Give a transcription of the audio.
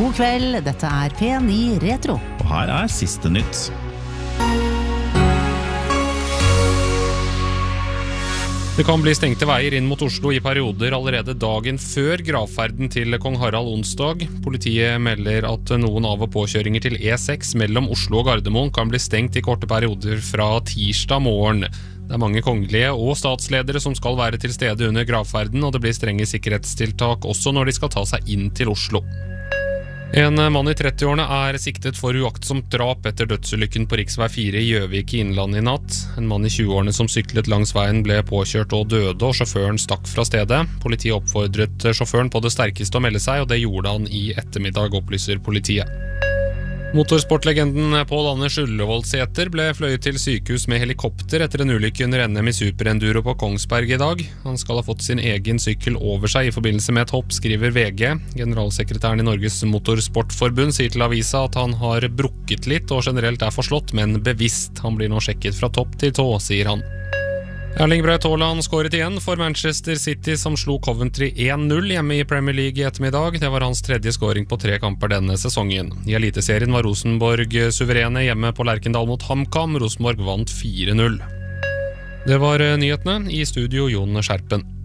God kveld, dette P9 Retro. Og her siste nytt. Det kan bli stengte veier inn mot Oslo I perioder allerede dagen før gravferden til kong Harald onsdag. Politiet melder at noen av- og påkjøringer til E6 mellom Oslo og Gardermoen kan bli stengt I korte perioder fra tirsdag morgen. Det mange kongelige og statsledere som skal være til stede under gravferden, og det blir strenge sikkerhetstiltak også når de skal ta seg inn til Oslo. En mann I 30-årene siktet for uaktsomt drap etter dødsulykken på riksvei 4 I Gjøvik I Innlandet I natt. En mann I 20-årene som syklet langs veien ble påkjørt og døde, og sjåføren stakk fra stedet. Politiet oppfordret sjåføren på det sterkeste å melde seg, og det gjorde han I ettermiddag, opplyser politiet. Motorsportlegenden Pål Anders Ullevålsæter ble fløyet til sykehus med helikopter etter en ulykke under NM I Superenduro på Kongsberg I dag. Han skal ha fått sin egen sykkel over seg I forbindelse med et hopp, skriver VG. Generalsekretæren I Norges Motorsportforbund sier til avisa at han har brukket litt og generelt forslått, men bevisst. Han blir nå sjekket fra topp til tå, sier han. Erling Braut Haaland skåret igjen for Manchester City som slo Coventry 1-0 hjemme I Premier League I ettermiddag. Det var hans tredje scoring på 3 kamper denne sesongen. I eliteserien var Rosenborg suverene hjemme på Lerkendal mot HamKam. Rosenborg vant 4-0. Det var nyhetene I studio Jon Skjerpen.